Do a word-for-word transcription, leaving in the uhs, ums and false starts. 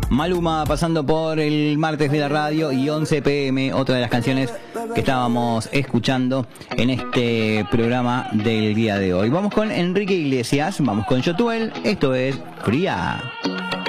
Maluma pasando por el martes de la radio y once pe eme, otra de las canciones que estábamos escuchando en este programa del día de hoy. Vamos con Enrique Iglesias, vamos con Yotuel, esto es Fría.